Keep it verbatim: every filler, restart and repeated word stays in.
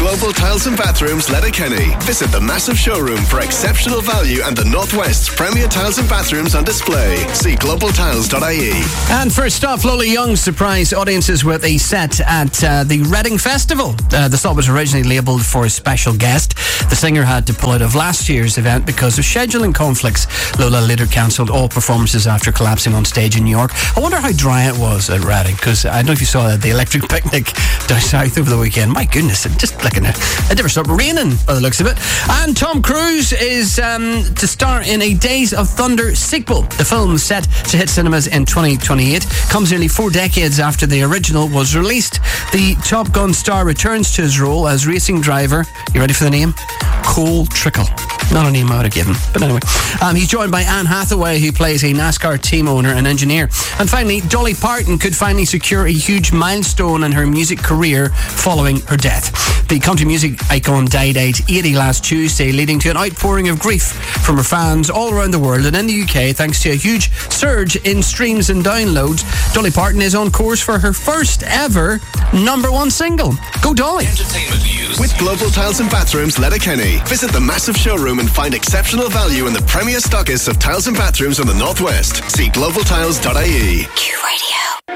Global Tiles and Bathrooms, Letterkenny. Visit the massive showroom for exceptional value and the Northwest's premier tiles and bathrooms on display. See global tiles dot I E. And first off, Lola Young surprised audiences with a set at uh, the Reading Festival. Uh, the slot was originally labelled for a special guest. The singer had to pull out of last year's event because of scheduling conflicts. Lola later cancelled all performances after collapsing on stage in New York. I wonder how dry it was at Reading, because I don't know if you saw the electric picnic down south over the weekend. My goodness, it just like a, it never stopped raining by the looks of it. And Tom Cruise is um, to star in a Days of Thunder sequel. The film, set to hit cinemas in twenty twenty-eight, comes nearly four decades after the original was released. The Top Gun star returns to his role as racing driver. You ready for the name? Cole Trickle. Not a name I would have given, but anyway. Um, he's joined by Anne Hathaway, who plays a NASCAR team owner and engineer. And finally, Dolly Parton could finally secure a huge milestone in her music career following her death. The country music icon died age eighty last Tuesday, leading to an outpouring of grief from her fans all around the world. And in the U K, thanks to a huge surge in streams and downloads, Dolly Parton is on course for her first ever number one single. Go Dolly! Entertainment news with Global Tiles and Bathrooms, Letterkenny. Visit the massive showroom and find exceptional value in the premier stockists of tiles and bathrooms in the Northwest. See global tiles dot I E. Q Radio.